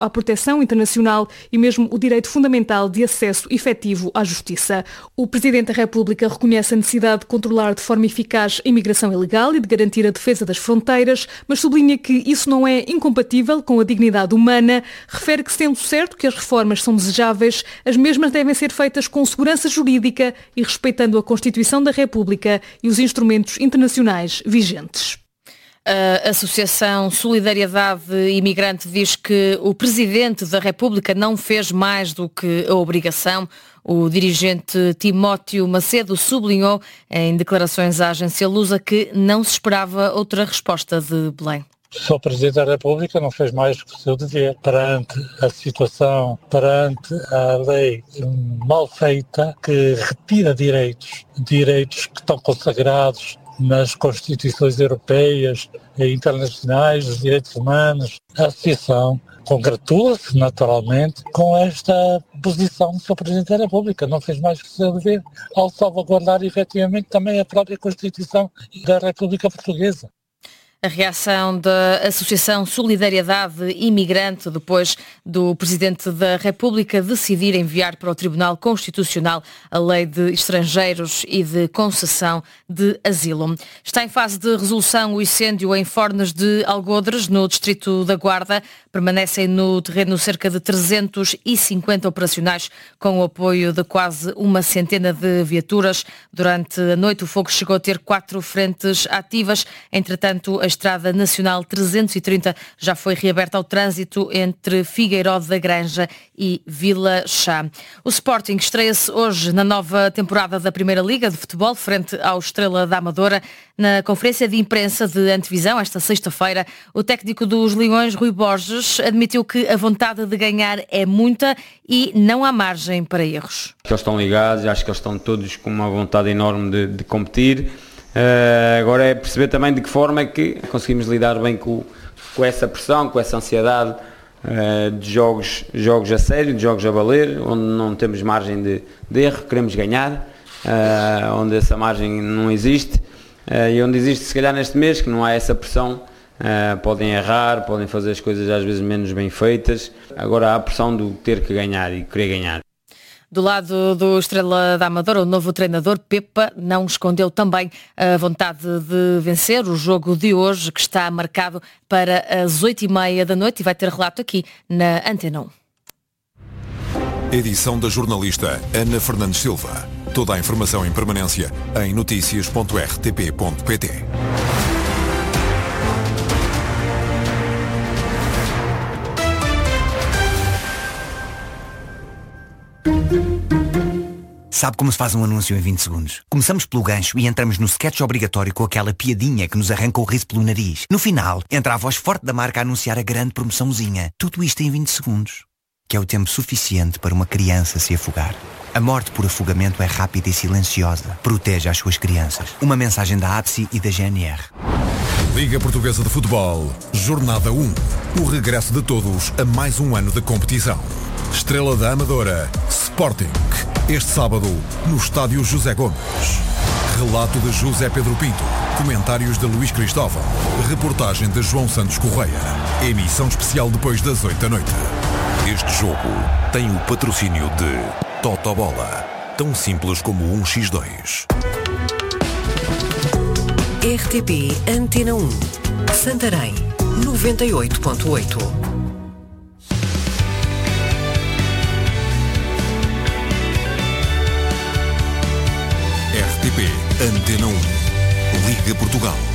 à proteção internacional e mesmo o direito fundamental de acesso efetivo à justiça. O Presidente da República reconhece a necessidade de controlar de forma eficaz a imigração ilegal e de garantir a defesa das fronteiras, mas sublinha que isso não é incompatível com a dignidade humana. Refere que, sendo certo que as reformas são desejáveis, as mesmas devem ser feitas com segurança jurídica e respeitando a Constituição da República e os instrumentos internacionais vigentes. A Associação Solidariedade Imigrante diz que o Presidente da República não fez mais do que a obrigação. O dirigente Timóteo Macedo sublinhou em declarações à agência Lusa que não se esperava outra resposta de Belém. O Sr. Presidente da República não fez mais do que o seu dever perante a situação, perante a lei mal feita que retira direitos que estão consagrados nas constituições europeias e internacionais, dos direitos humanos. A Associação congratula-se, naturalmente, com esta posição do Sr. Presidente da República. Não fez mais que o seu dever ao salvaguardar, efetivamente, também a própria Constituição da República Portuguesa. A reação da Associação Solidariedade Imigrante depois do Presidente da República decidir enviar para o Tribunal Constitucional a Lei de Estrangeiros e de concessão de asilo. Está em fase de resolução o incêndio em Fornos de Algodres, no distrito da Guarda. Permanecem no terreno cerca de 350 operacionais com o apoio de quase uma centena de viaturas. Durante a noite o fogo chegou a ter 4 frentes ativas. Entretanto, a Estrada Nacional 330 já foi reaberta ao trânsito entre Figueiró da Granja e Vila Chá. O Sporting estreia-se hoje na nova temporada da Primeira Liga de Futebol, frente ao Estrela da Amadora. Na conferência de imprensa de antevisão, esta sexta-feira, o técnico dos Leões, Rui Borges, admitiu que a vontade de ganhar é muita e não há margem para erros. Eles estão ligados, acho que eles estão todos com uma vontade enorme de competir. Agora é perceber também de que forma é que conseguimos lidar bem com essa pressão, com essa ansiedade de jogos a sério, de jogos a valer, onde não temos margem de erro, queremos ganhar, onde essa margem não existe, e onde existe se calhar neste mês, que não há essa pressão, podem errar, podem fazer as coisas às vezes menos bem feitas. Agora há a pressão do ter que ganhar e querer ganhar. Do lado do Estrela da Amadora, o novo treinador Pepa não escondeu também a vontade de vencer o jogo de hoje, que está marcado para as 8h30 da noite e vai ter relato aqui na Antena 1. Edição da jornalista Ana Fernandes Silva. Toda a informação em permanência em noticias.rtp.pt. Sabe como se faz um anúncio em 20 segundos? Começamos pelo gancho e entramos no sketch obrigatório com aquela piadinha que nos arranca o riso pelo nariz. No final, entra a voz forte da marca a anunciar a grande promoçãozinha. Tudo isto em 20 segundos. Que é o tempo suficiente para uma criança se afogar. A morte por afogamento é rápida e silenciosa. Proteja as suas crianças. Uma mensagem da APSI e da GNR. Liga Portuguesa de Futebol, Jornada 1. O regresso de todos a mais um ano de competição. Estrela da Amadora, Sporting. Este sábado, no estádio José Gomes. Relato de José Pedro Pinto. Comentários de Luís Cristóvão. Reportagem de João Santos Correia. Emissão especial depois das 8 da noite. Este jogo tem o patrocínio de Totobola. Tão simples como 1x2. RTP Antena 1. Santarém, 98.8. RTP Antena 1. Liga Portugal.